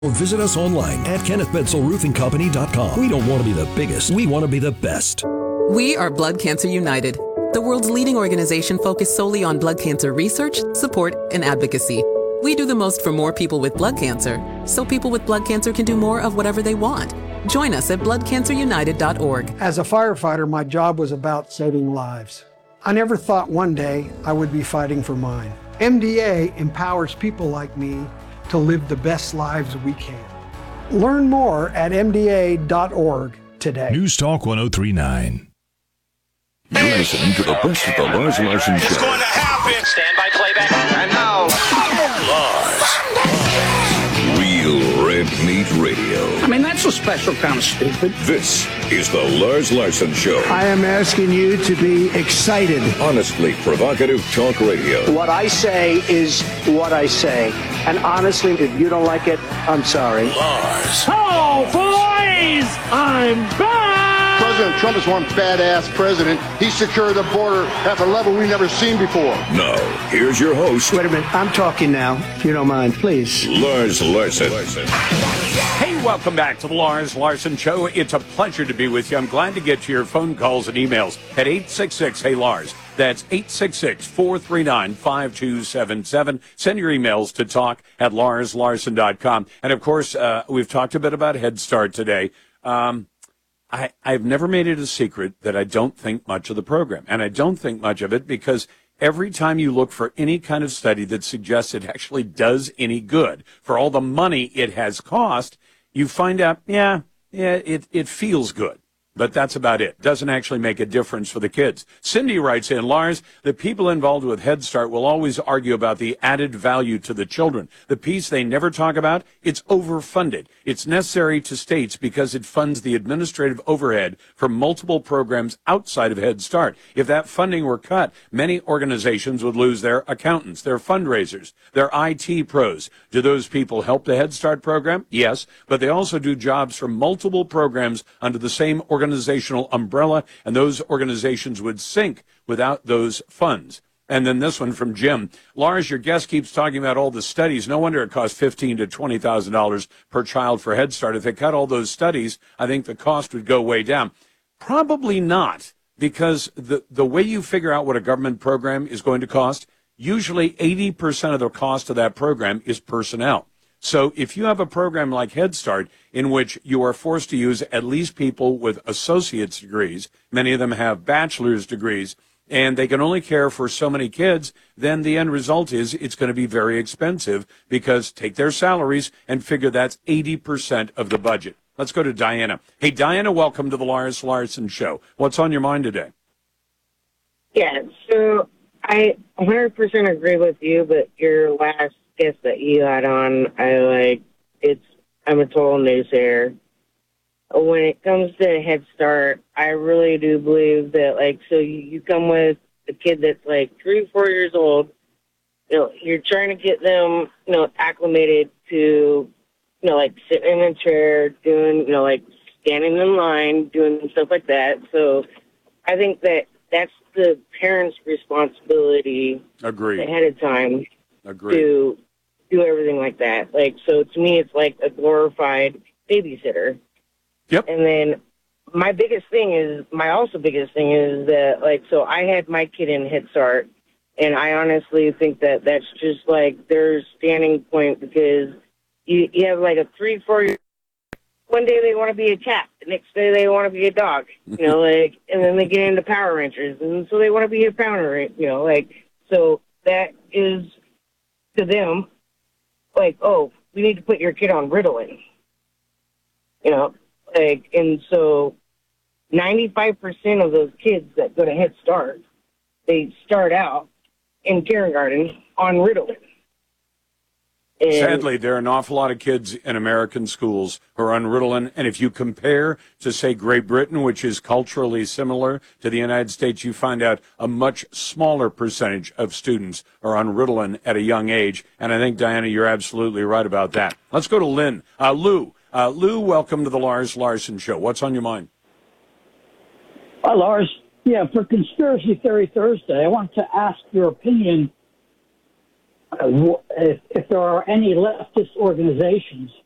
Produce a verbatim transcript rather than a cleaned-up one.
Or visit us online at kenneth bedsel roofing company dot com. We don't want to be the biggest. We want to be the best. We are Blood Cancer United, the world's leading organization focused solely on blood cancer research, support, and advocacy. We do the most for more people with blood cancer, so people with blood cancer can do more of whatever they want. Join us at blood cancer united dot org. As a firefighter, my job was about saving lives. I never thought one day I would be fighting for mine. M D A empowers people like me to live the best lives we can. Learn more at m d a dot org today. News Talk one oh three point nine. You're listening to the best of the Lars Larson Show. It's going to happen. Stand by playback. And now, Lars. Real Red Meat Radio. I mean, that's a special kind of stupid. This is the Lars Larson Show. I am asking you to be excited. Honestly provocative talk radio. What I say is what I say. And honestly, if you don't like it, I'm sorry. Lars. Oh, boys! I'm back! President Trump is one badass president. He secured the border at a level we've never seen before. Now, here's your host. Wait a minute, I'm talking now, if you don't mind, please. Lars Larson. Hey, welcome back to the Lars Larson Show. It's a pleasure to be with you. I'm glad to get to your phone calls and emails at eight six six, hey Lars. That's eight six six, four three nine, five two seven seven. Send your emails to talk at lars larson dot com. And, of course, uh, we've talked a bit about Head Start today. Um, I, I've never made it a secret that I don't think much of the program. And I don't think much of it because every time you look for any kind of study that suggests it actually does any good for all the money it has cost, you find out, yeah, yeah, it, it feels good. But that's about it. Doesn't actually make a difference for the kids. Cindy writes in, Lars, the people involved with Head Start will always argue about the added value to the children. The piece they never talk about, it's overfunded. It's necessary to states because it funds the administrative overhead for multiple programs outside of Head Start. If that funding were cut, many organizations would lose their accountants, their fundraisers, their I T pros. Do those people help the Head Start program? Yes, but they also do jobs for multiple programs under the same organization. Organizational umbrella, and those organizations would sink without those funds. And then this one from Jim. Lars, your guest keeps talking about all the studies. No wonder it costs fifteen thousand to twenty thousand dollars per child for Head Start. If they cut all those studies, I think the cost would go way down. Probably not, because the, the way you figure out what a government program is going to cost, usually eighty percent of the cost of that program is personnel. So if you have a program like Head Start in which you are forced to use at least people with associate's degrees, many of them have bachelor's degrees, and they can only care for so many kids, then the end result is it's going to be very expensive because take their salaries and figure that's eighty percent of the budget. Let's go to Diana. Hey, Diana, welcome to the Lars Larson Show. What's on your mind today? Yeah, so I one hundred percent agree with you, but your last guest that you had on, I like, it's, I'm a total naysayer. When it comes to Head Start, I really do believe that, like, so you, you come with a kid that's like three, four years old, you know, you're trying to get them, you know, acclimated to, you know, like sitting in a chair, doing, you know, like standing in line, doing stuff like that. So I think that that's the parents' responsibility. Agreed. Ahead of time. Agreed. To do everything like that. Like, so to me, it's like a glorified babysitter. Yep. And then my biggest thing is, my also biggest thing is that, like, so I had my kid in Head Start, and I honestly think that that's just like their standing point, because you, you have like a three, four year, one day they want to be a cat, the next day they want to be a dog, you know, like, and then they get into Power Rangers, and so they want to be a Power Ranger, you know, like, so that is to them, like, oh, we need to put your kid on Ritalin, you know, like, and so ninety-five percent of those kids that go to Head Start, they start out in kindergarten on Ritalin. And sadly, there are an awful lot of kids in American schools who are on Ritalin, and if you compare to, say, Great Britain, which is culturally similar to the United States, you find out a much smaller percentage of students are on Ritalin at a young age, and I think, Diana, you're absolutely right about that. Let's go to Lynn. Uh, Lou, uh, Lou, welcome to the Lars Larson Show. What's on your mind? Hi, Lars. Yeah, for Conspiracy Theory Thursday, I want to ask your opinion Uh, if, if there are any leftist organizations